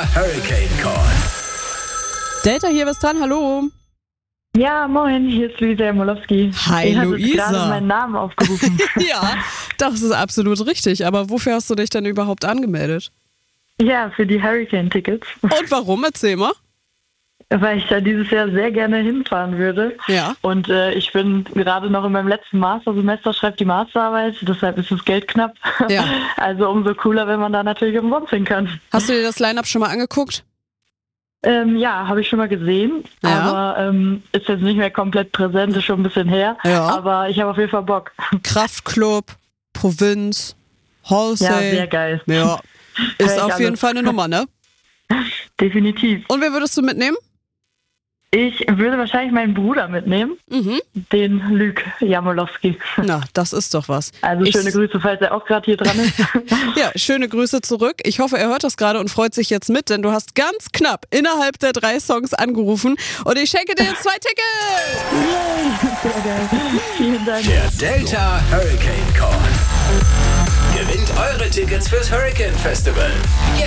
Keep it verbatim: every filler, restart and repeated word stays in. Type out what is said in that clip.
Delta Hurricane Call. Delta hier, was dran? Hallo. Ja, moin, hier ist Luisa Jamolowski. Hi, ich Luisa. Ich habe gerade meinen Namen aufgerufen. Ja, das ist absolut richtig. Aber wofür hast du dich denn überhaupt angemeldet? Ja, für die Hurricane-Tickets. Und warum? Erzähl mal. Weil ich da dieses Jahr sehr gerne hinfahren würde. Ja. Und äh, ich bin gerade noch in meinem letzten Mastersemester, schreibe die Masterarbeit, deshalb ist das Geld knapp. Ja. Also umso cooler, wenn man da natürlich umsonst hin kann. Hast du dir das Line-Up schon mal angeguckt? Ähm, ja, habe ich schon mal gesehen, Ja. aber ähm, ist jetzt nicht mehr komplett präsent, ist schon ein bisschen her. Ja. Aber ich habe auf jeden Fall Bock. Kraftklub, Provinz, Halsey. Ja, sehr geil. Ja, Hör ist ich auf alles. jeden Fall eine Nummer, ne? Definitiv. Und wer würdest du mitnehmen? Ich würde wahrscheinlich meinen Bruder mitnehmen, Mhm. den Luke Jamolowski. Na, das ist doch was. Also Ich- schöne Grüße, falls er auch gerade hier dran ist. Ja, schöne Grüße zurück. Ich hoffe, er hört das gerade und freut sich jetzt mit, denn du hast ganz knapp innerhalb der drei Songs angerufen und ich schenke dir jetzt zwei Tickets. Sehr geil. Vielen Dank. Der Delta Hurricane Call. Gewinnt eure Tickets fürs Hurricane Festival.